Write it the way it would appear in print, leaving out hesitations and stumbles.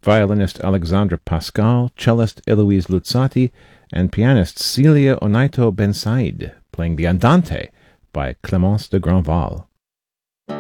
violinist Alexandre Pascal, cellist Eloise Luzzati, and pianist Celia Onaito Ben Said, playing the Andante by Clémence de Grandval.